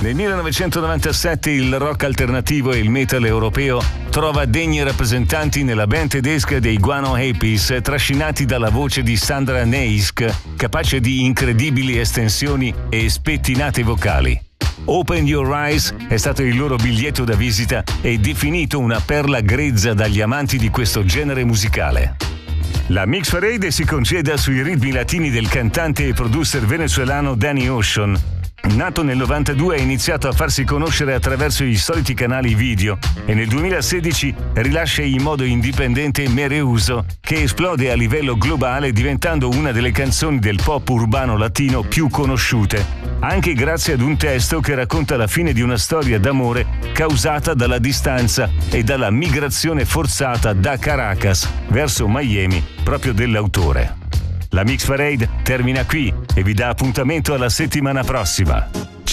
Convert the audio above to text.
Nel 1997 il rock alternativo e il metal europeo trova degni rappresentanti nella band tedesca dei Guano Appice, trascinati dalla voce di Sandra Neysk, capace di incredibili estensioni e spettinate vocali. Open Your Eyes è stato il loro biglietto da visita e definito una perla grezza dagli amanti di questo genere musicale. La Mix Parade si conceda sui ritmi latini del cantante e producer venezuelano Danny Ocean. Nato nel 92, ha iniziato a farsi conoscere attraverso i soliti canali video e nel 2016 rilascia in modo indipendente Mereuso, che esplode a livello globale diventando una delle canzoni del pop urbano latino più conosciute, anche grazie ad un testo che racconta la fine di una storia d'amore causata dalla distanza e dalla migrazione forzata da Caracas verso Miami, proprio dell'autore. La Mix Parade termina qui e vi dà appuntamento alla settimana prossima.